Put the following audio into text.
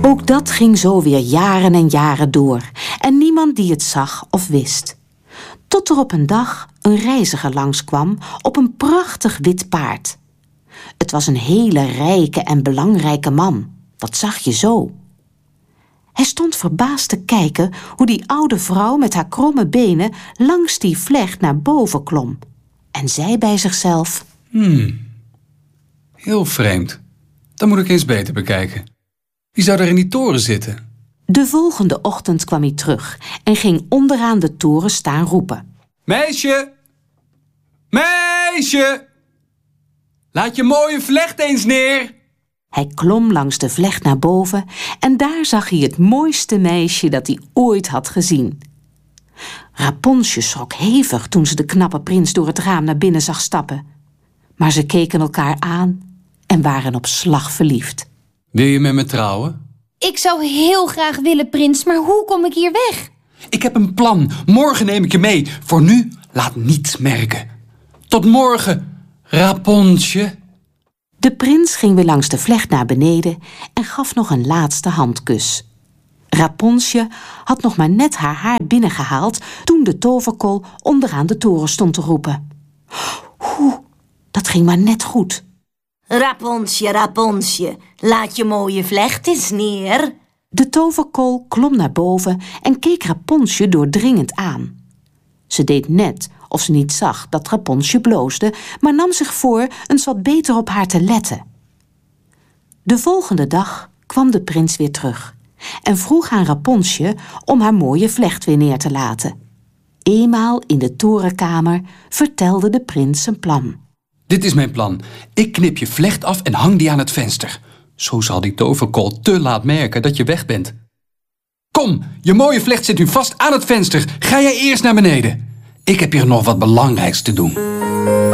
Ook dat ging zo weer jaren en jaren door en niemand die het zag of wist. Tot er op een dag een reiziger langskwam op een prachtig wit paard. Het was een hele rijke en belangrijke man, dat zag je zo. Hij stond verbaasd te kijken hoe die oude vrouw met haar kromme benen langs die vlecht naar boven klom. En zei bij zichzelf: Heel vreemd. Dan moet ik eens beter bekijken. Wie zou er in die toren zitten? De volgende ochtend kwam hij terug en ging onderaan de toren staan roepen: Meisje! Meisje! Laat je mooie vlecht eens neer! Hij klom langs de vlecht naar boven en daar zag hij het mooiste meisje dat hij ooit had gezien. Rapunzel schrok hevig toen ze de knappe prins door het raam naar binnen zag stappen. Maar ze keken elkaar aan en waren op slag verliefd. Wil je met me trouwen? Ik zou heel graag willen, prins, maar hoe kom ik hier weg? Ik heb een plan. Morgen neem ik je mee. Voor nu, laat niets merken. Tot morgen, Rapunzel. De prins ging weer langs de vlecht naar beneden en gaf nog een laatste handkus. Rapunzel had nog maar net haar haar binnengehaald toen de toverkol onderaan de toren stond te roepen. Dat ging maar net goed. Rapunzel, Rapunzel, laat je mooie vlecht eens neer. De toverkol klom naar boven en keek Rapunzel doordringend aan. Ze deed net of ze niet zag dat Rapunzel bloosde, maar nam zich voor eens wat beter op haar te letten. De volgende dag kwam de prins weer terug en vroeg aan Rapunzel om haar mooie vlecht weer neer te laten. Eenmaal in de torenkamer vertelde de prins zijn plan. Dit is mijn plan. Ik knip je vlecht af en hang die aan het venster. Zo zal die toverkol te laat merken dat je weg bent. Kom, je mooie vlecht zit nu vast aan het venster. Ga jij eerst naar beneden. Ik heb hier nog wat belangrijks te doen.